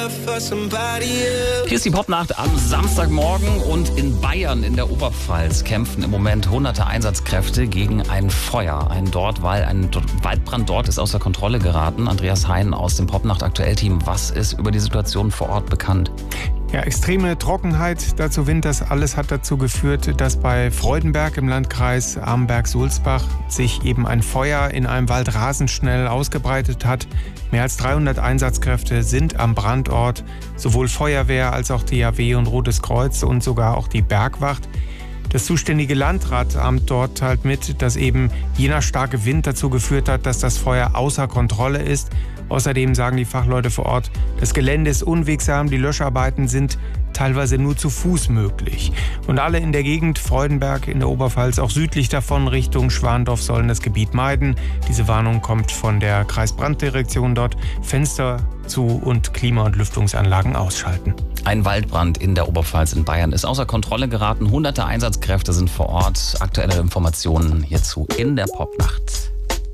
Hier ist die Popnacht am Samstagmorgen und in Bayern in der Oberpfalz kämpfen im Moment hunderte Einsatzkräfte gegen ein Feuer. Ein Waldbrand dort ist außer Kontrolle geraten. Andreas Hein aus dem Popnacht-Aktuell-Team. Was ist über die Situation vor Ort bekannt? Ja, extreme Trockenheit, dazu Wind, das alles hat dazu geführt, dass bei Freudenberg im Landkreis Amberg-Sulzbach sich eben ein Feuer in einem Wald rasend schnell ausgebreitet hat. Mehr als 300 Einsatzkräfte sind am Brandort, sowohl Feuerwehr als auch DAW und Rotes Kreuz und sogar auch die Bergwacht. Das zuständige Landratsamt dort teilt mit, dass eben jener starke Wind dazu geführt hat, dass das Feuer außer Kontrolle ist. Außerdem sagen die Fachleute vor Ort, das Gelände ist unwegsam, die Löscharbeiten sind teilweise nur zu Fuß möglich. Und alle in der Gegend, Freudenberg in der Oberpfalz, auch südlich davon Richtung Schwandorf, sollen das Gebiet meiden. Diese Warnung kommt von der Kreisbranddirektion dort. Fenster zu und Klima- und Lüftungsanlagen ausschalten. Ein Waldbrand in der Oberpfalz in Bayern ist außer Kontrolle geraten. Hunderte Einsatzkräfte sind vor Ort. Aktuelle Informationen hierzu in der Popnacht.